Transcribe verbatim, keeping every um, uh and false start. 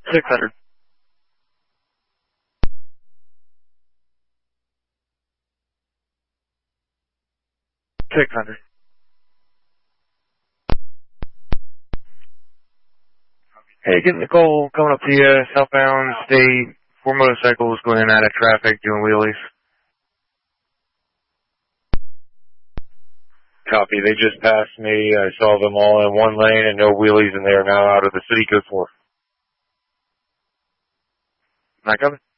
six hundred. six hundred. Hey, getting the call coming up to you, southbound state, four motorcycles going in and out of traffic doing wheelies. Copy, they just passed me, I saw them all in one lane and no wheelies and they are now out of the city code four. Not coming.